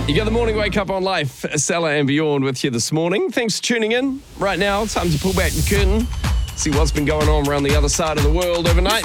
You got the morning wake up on Life. Stella and Bjorn with you this morning. Thanks for tuning in. Right now, time to pull back the curtain, see what's been going on around the other side of the world overnight.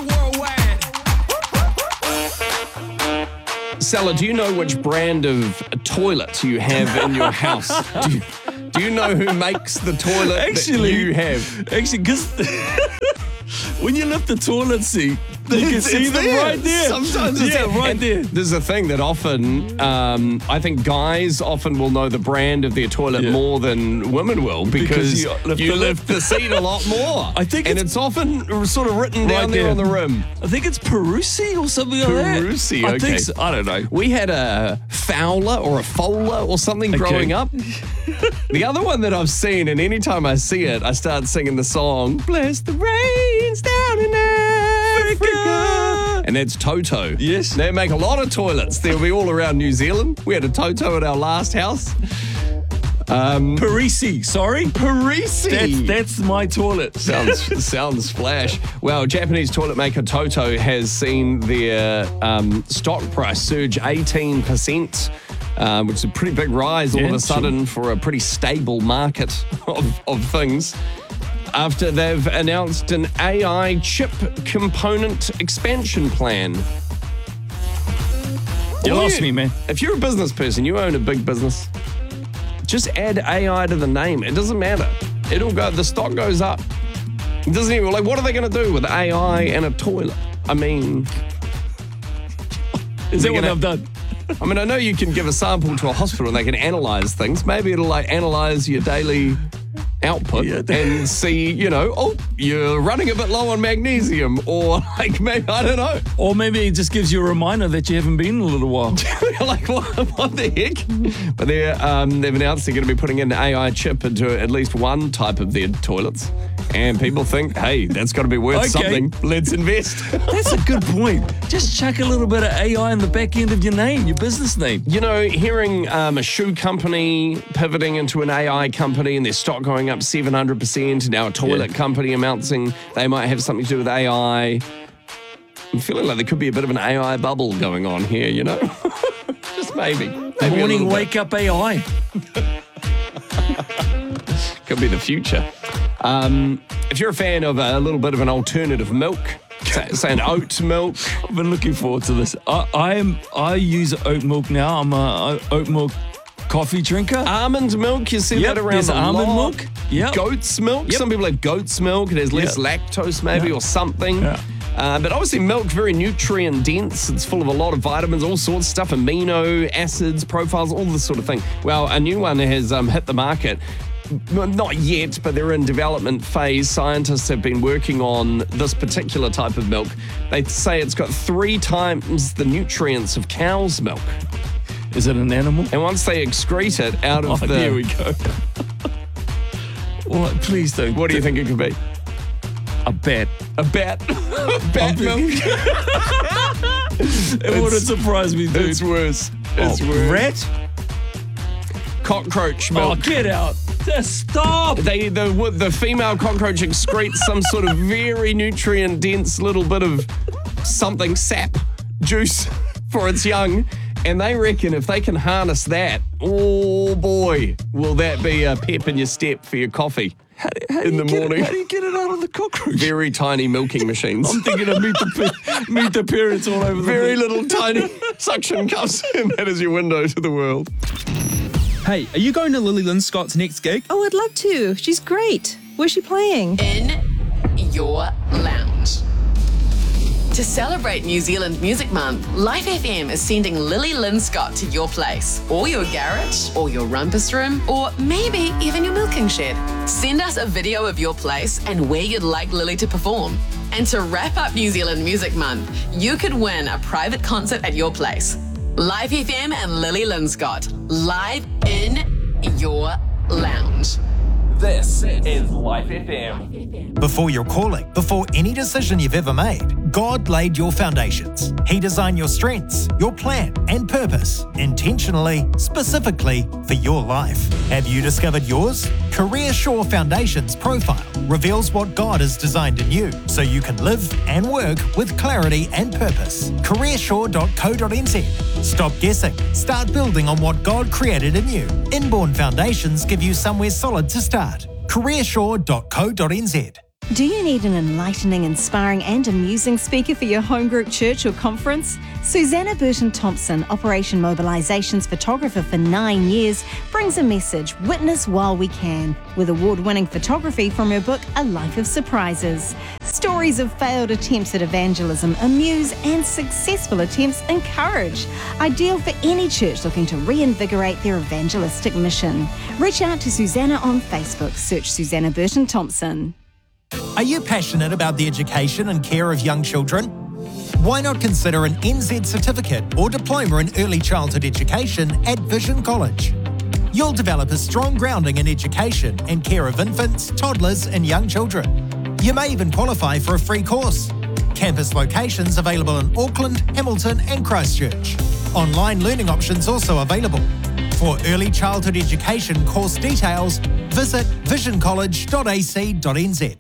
Stella, do you know which brand of toilet you have in your house? Do you know who makes the toilet that you have? Actually, because when you lift the toilet seat, you can see them there. right there. Sometimes it's right there. There's a thing that often, I think guys often will know the brand of their toilet more than women will because you lift the seat a lot more. I think it's often sort of written down there on the rim. I think it's Peruzzi or something like that. Peruzzi, I okay. think so. I don't know. We had a Fowler or a Fowler or something growing up. The other one that I've seen, and anytime I see it, I start singing the song, Bless the Rains Down in Africa. And that's Toto. Yes. They make a lot of toilets. They'll be all around New Zealand. We had a Toto at our last house. Parisi, sorry? Parisi. That's my toilet. Sounds flash. Well, Japanese toilet maker Toto has seen their stock price surge 18%, which is a pretty big rise all of a sudden for a pretty stable market of things, after they've announced an AI chip component expansion plan. You lost me, man. If you're a business person, you own a big business, just add AI to the name. It doesn't matter. It'll go, the stock goes up. It doesn't even, like, what are they going to do with AI and a toilet? I mean, is that what I've done? I mean, I know you can give a sample to a hospital and they can analyze things. Maybe it'll like analyze your daily output and see, you're running a bit low on magnesium, or like maybe, I don't know. Or maybe it just gives you a reminder that you haven't been in a little while. Like, what the heck? But they've announced they're going to be putting an AI chip into at least one type of their toilets. And people think, hey, that's got to be worth something. Let's invest. That's a good point. Just chuck a little bit of AI in the back end of your name, your business name. Hearing a shoe company pivoting into an AI company and their stock going up 700%, and now a toilet company announcing they might have something to do with AI. I'm feeling like there could be a bit of an AI bubble going on here, Just maybe. Morning wake up AI. Could be the future. If you're a fan of a little bit of an alternative milk, say an oat milk. I've been looking forward to this. I use oat milk now. I'm a oat milk coffee drinker. Almond milk, you see that around the almond lot. milk. Yep. Goat's milk. Yep. Some people have goat's milk. It has less lactose maybe or something. Yeah. But obviously milk, very nutrient dense. It's full of a lot of vitamins, all sorts of stuff, amino acids, profiles, all this sort of thing. Well, a new one has hit the market. Not yet, but they're in development phase. Scientists have been working on this particular type of milk. They say it's got 3 times the nutrients of cow's milk. Is it an animal? And once they excrete it out of there we go. Well, please don't. What do you think it could be? A bat. A bat? Bat milk? It wouldn't surprise me, dude. It's worse. It's worse. Rat? Cockroach milk. Oh, get out. Just stop. The female cockroach excretes some sort of very nutrient-dense little bit of something, sap, juice for its young. And they reckon if they can harness that, oh boy, will that be a pep in your step for your coffee in the morning. How do you get it out of the cockroach? Very tiny milking machines. I'm thinking of meet the parents all over the very little tiny suction cups, and that is your window to the world. Hey, are you going to Lily Lynn Scott's next gig? Oh, I'd love to. She's great. Where's she playing? In your lounge. To celebrate New Zealand Music Month, Life FM is sending Lily Lynn Scott to your place, or your garage, or your rumpus room, or maybe even your milking shed. Send us a video of your place and where you'd like Lily to perform. And to wrap up New Zealand Music Month, you could win a private concert at your place. Live FM and Lily Lynn Scott, live in your lounge. This is Life FM. Before you're calling, before any decision you've ever made, God laid your foundations. He designed your strengths, your plan, and purpose intentionally, specifically for your life. Have you discovered yours? Career Shore Foundations profile reveals what God has designed in you so you can live and work with clarity and purpose. careershore.co.nz. Stop guessing. Start building on what God created in you. Inborn foundations give you somewhere solid to start. careershore.co.nz. Do you need an enlightening, inspiring and amusing speaker for your home group, church or conference? Susanna Burton-Thompson, Operation Mobilisations photographer for 9 years, brings a message, Witness While We Can, with award-winning photography from her book, A Life of Surprises. Stories of failed attempts at evangelism amuse and successful attempts encourage. Ideal for any church looking to reinvigorate their evangelistic mission. Reach out to Susanna on Facebook. Search Susanna Burton-Thompson. Are you passionate about the education and care of young children? Why not consider an NZ certificate or diploma in early childhood education at Vision College? You'll develop a strong grounding in education and care of infants, toddlers and young children. You may even qualify for a free course. Campus locations available in Auckland, Hamilton and Christchurch. Online learning options also available. For early childhood education course details, visit visioncollege.ac.nz.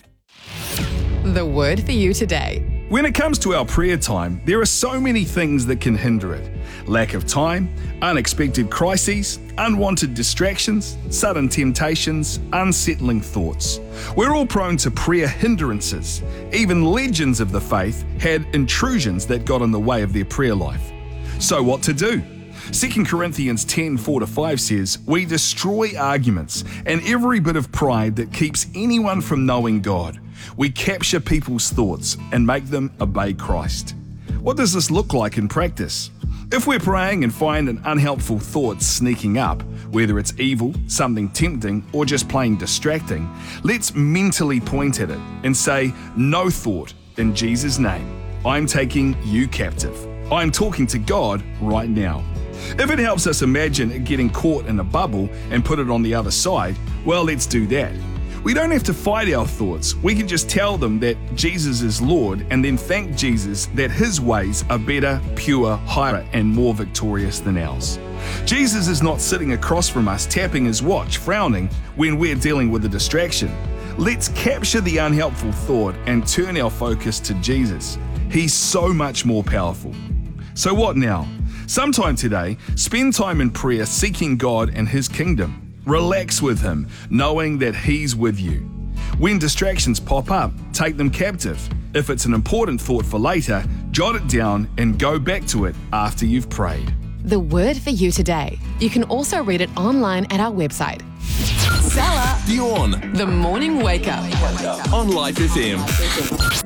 The word for you today. When it comes to our prayer time, there are so many things that can hinder it. Lack of time, unexpected crises, unwanted distractions, sudden temptations, unsettling thoughts. We're all prone to prayer hindrances. Even legends of the faith had intrusions that got in the way of their prayer life. So what to do? 2 Corinthians 10:4-5 says, "We destroy arguments and every bit of pride that keeps anyone from knowing God. We capture people's thoughts and make them obey Christ." What does this look like in practice? If we're praying and find an unhelpful thought sneaking up, whether it's evil, something tempting, or just plain distracting, let's mentally point at it and say, "No thought, in Jesus' name. I'm taking you captive. I'm talking to God right now." If it helps us imagine getting caught in a bubble and put it on the other side, well, let's do that. We don't have to fight our thoughts. We can just tell them that Jesus is Lord and then thank Jesus that his ways are better, pure, higher, and more victorious than ours. Jesus is not sitting across from us tapping his watch, frowning when we're dealing with a distraction. Let's capture the unhelpful thought and turn our focus to Jesus. He's so much more powerful. So what now? Sometime today, spend time in prayer seeking God and his kingdom. Relax with him, knowing that he's with you. When distractions pop up, take them captive. If it's an important thought for later, jot it down and go back to it after you've prayed. The word for you today. You can also read it online at our website. Stella Bjorn. The Morning Wake Up On Life FM.